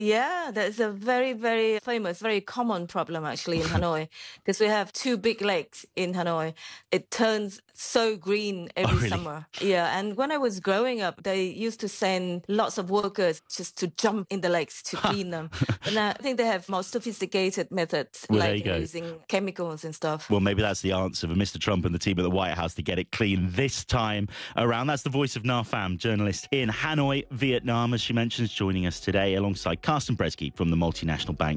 Yeah, that's a very, very famous, very common problem actually in Hanoi, because we have two big lakes in Hanoi. It turns so green Oh, every really? summer. Yeah, and when I was growing up, they used to send lots of workers just to jump in the lakes to clean them. But now I think they have more sophisticated methods, Well, there like you go. using chemicals and stuff. Well, maybe that's the answer for Mr. Trump and the team at the White House to get it clean this time around. That's the voice of Na Pham, journalist in Hanoi, Vietnam, as she mentions, joining us today alongside Carsten Bresky from the multinational bank